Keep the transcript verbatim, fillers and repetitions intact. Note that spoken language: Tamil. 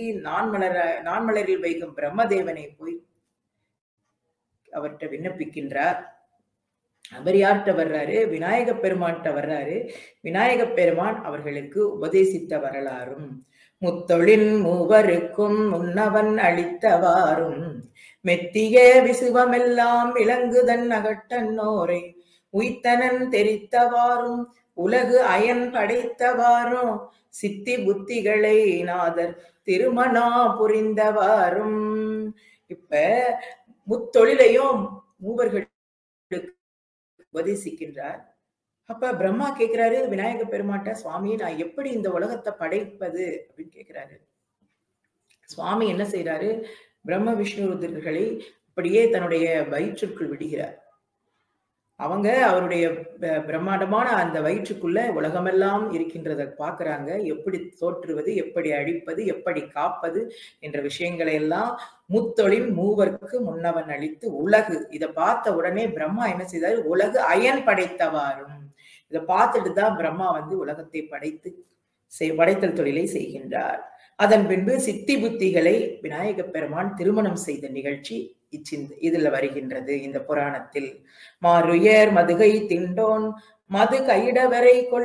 நான்மலர நான்மலரில் வைக்கும் பிரம்மதேவனை போய் அவர்கிட்ட விண்ணப்பிக்கின்றார். அவர் யார்கிட்ட வர்றாரு? விநாயக பெருமான்கிட்ட வர்றாரு. விநாயக பெருமான் அவர்களுக்கு உபதேசித்த வரலாறும் முத்தொழின் மூவருக்கும் முன்னவன் அளித்தவாறும் மெத்திய விசுவமெல்லாம் விளங்குதன் அகட்டன்னோரை உய்த்தனன் தெரித்தவாறும் உலகு அயன் படைத்தவாறும் சித்தி புத்திகளை நாதர் திருமணா புரிந்தவாறும். இப்ப முத்தொழிலையும் மூவர்களுக்கு உபதேசிக்கின்றார். அப்ப பிரம்மா கேட்கிறாரு விநாயக பெருமாட்ட, சுவாமி நான் எப்படி இந்த உலகத்தை படைப்பது அப்படின்னு கேட்கிறாரு. சுவாமி என்ன செய்யறாரு? பிரம்ம விஷ்ணு ருத்ரர்களை அப்படியே தன்னுடைய வயிற்றுக்குள் விடுகிறார். அவங்க அவருடைய பிரம்மாண்டமான அந்த வயிற்றுக்குள்ள உலகமெல்லாம் இருக்கின்றதை பாக்குறாங்க. எப்படி தோற்றுவது, எப்படி அழிப்பது, எப்படி காப்பது என்ற விஷயங்களை எல்லாம் முத்தொழில் மூவருக்கு முன்னவன் அளித்து உலகு. இதை பார்த்த உடனே பிரம்மா என்ன செய்தாரு? உலகு அயன் படைத்தவாறும். இதை பார்த்துட்டு தான் பிரம்மா வந்து உலகத்தை படைத்து படைத்தல் தொழிலை செய்கின்றார். அதன் பின்பு சித்தி புத்திகளை விநாயக பெருமான் திருமணம் செய்த நிகழ்ச்சி இச்சிந்த இதுல வருகின்றது இந்த புராணத்தில். மாறுயர் மதுகை திண்டோன் மது கையிடவரை கொள்